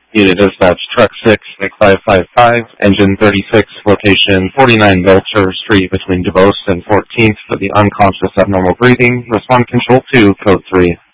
Unit Dispatch, Truck 6, Nick 555, Engine 36, location 49 Belcher Street between DuBose and 14th for the unconscious abnormal breathing. Respond Control 2, Code 3.